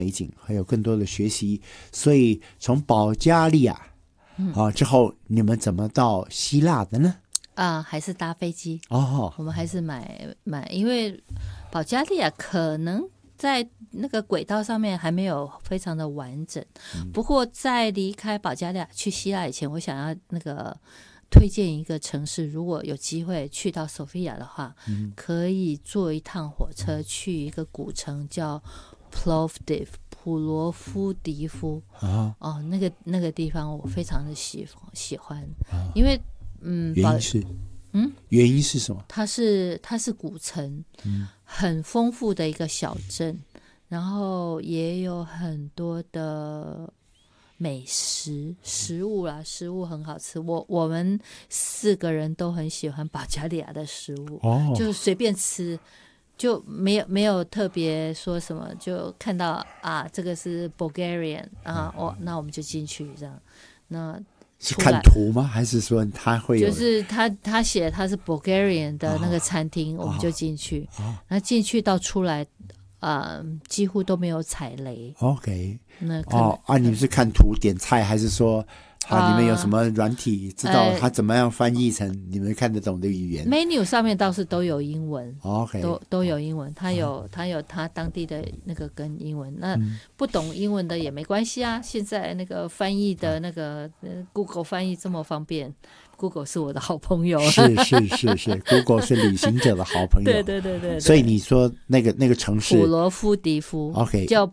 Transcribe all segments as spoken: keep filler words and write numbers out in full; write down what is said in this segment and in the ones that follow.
美景，还有更多的学习。所以从保加利亚、嗯、啊之后，你们怎么到希腊的呢？ 啊，还是搭飞机哦， 我们还是买买，因为保加利亚可能在那个轨道上面还没有非常的完整。嗯、不过在离开保加利亚去希腊以前，我想要那个推荐一个城市，如果有机会去到索菲亚的话，嗯、可以坐一趟火车去一个古城叫 Plovdiv 普罗夫迪夫。 啊、 哦，那个那个地方我非常的喜喜欢，啊、因为。嗯， 原因是， 嗯， 原因是什么？ 它是它是古城，嗯，很丰富的一个小镇，然后也有很多的美食食物啦，食物很好吃。我我们四个人都很喜欢保加利亚的食物，哦，就是随便吃，就没有没有特别说什么，就看到啊，这个是 Bulgarian 啊，哦，那我们就进去这样，那。 是看图吗？还是说他会有？ 就是他他写他是 Bulgarian 的那个餐厅，哦、我们就进去。哦、然后进去到出来，呃，几乎都没有踩雷。 OK， 那哦啊，你们是看图点菜，还是说它里面有什么软体，知道它怎么样翻译成你们看得懂的语言、 呃、？menu 上面倒是都有英文。 OK， 都都有英文，它有它有它当地的那个跟英文。那不懂英文的也没关系啊，现在那个翻译的那个、呃、Google 翻译这么方便。Google 是我的好朋友， 是是是是 ，Google 是旅行者的好朋友。 对对对 对, 对。 所以你说那个那个城市， 普罗夫迪夫 ，OK， 叫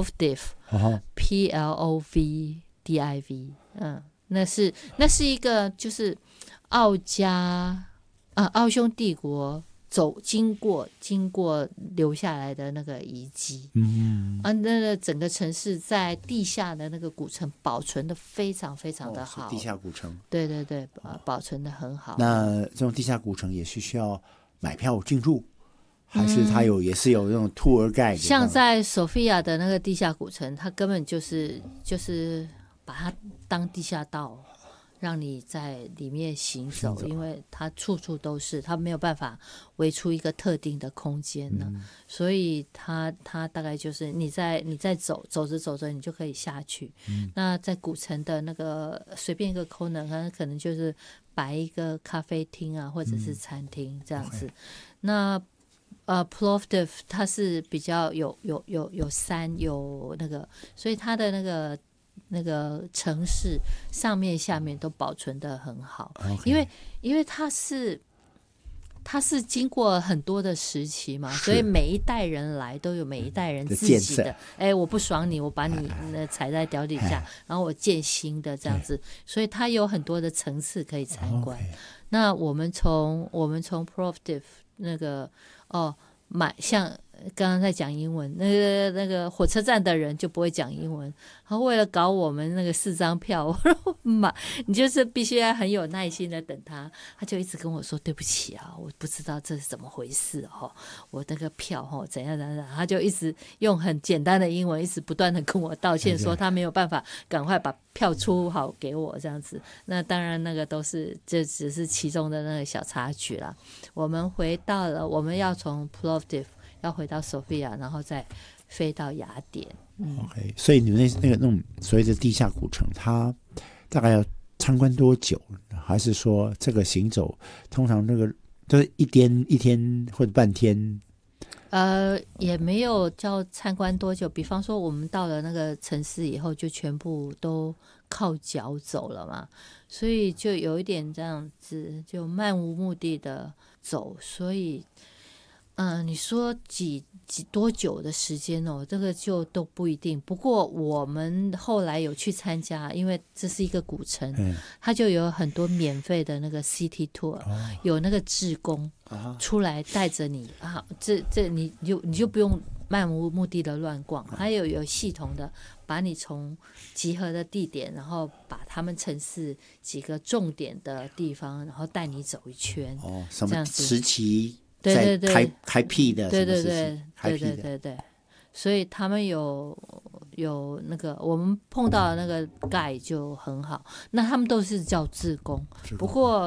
Plovdiv，P L O V D I V， 嗯，那是那是一个就是奥加啊奥匈帝国。走经过经过留下来的那个遗迹，嗯啊，那个整个城市在地下的那个古城保存的非常非常的好， 哦、地下古城， 对对对，呃、保存的很好。 那这种地下古城也是需要买票进入，还是它有、嗯、也是有那种 tour guide？ 像在索菲亚的那个地下古城，它根本就是就是把它当地下道。让你在里面行走，因为它处处都是，它没有办法围出一个特定的空间呢，嗯、所以它它大概就是你在你在走走着走着，你就可以下去。嗯、那在古城的那个随便一个 corner， 它可能就是摆一个咖啡厅啊，或者是餐厅、嗯、这样子。Okay. 那呃 Plovdiv 它是比较有有有有山有那个，所以它的那个。那个城市上面下面都保存得很好， okay. 因为因为它是它是经过很多的时期嘛，所以每一代人来都有每一代人自己的，哎，我不爽你，我把你踩在脚底下，然后我建新的这样子，所以它有很多的层次可以参观。Okay. 那我们从我们从 Plovdiv 那个哦买像。刚刚在讲英文，那个那个火车站的人就不会讲英文，他为了搞我们那个四张票，买你就是必须要很有耐心的等他，他就一直跟我说对不起啊，我不知道这是怎么回事哦，我那个票哦怎样怎样，他就一直用很简单的英文，一直不断的跟我道歉，说他没有办法赶快把票出好给我这样子。那当然那个都是这只是其中的那个小插曲啦。我们回到了，我们要从 Plovdiv。要回到索菲亚，然后再飞到雅典。嗯、 OK， 所以你们那那个那种所谓的地下古城，它大概要参观多久？还是说这个行走通常那个都是一天一天或者半天？ 呃，也没有叫参观多久。比方说，我们到了那个城市以后，就全部都靠脚走了嘛，所以就有一点这样子，就漫无目的的走，所以。嗯，你说几几多久的时间哦？这个就都不一定。不过我们后来有去参加，因为这是一个古城，嗯、它就有很多免费的那个 city tour，、哦、有那个志工、啊、出来带着你啊，这这你就你就不用漫无目的的乱逛，还有有系统的把你从集合的地点，然后把他们城市几个重点的地方，然后带你走一圈。 哦，什么时期？ 对对对， 开开辟的， 对对对， 对对对对，所以他们有有那个我们碰到的那个 guide 就很好，那他们都是叫志工，不过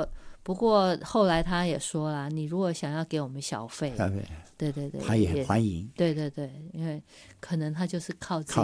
不过后来他也说了，你如果想要给我们小费， 对对对对， 他也很欢迎。 对对对，因为可能他就是靠这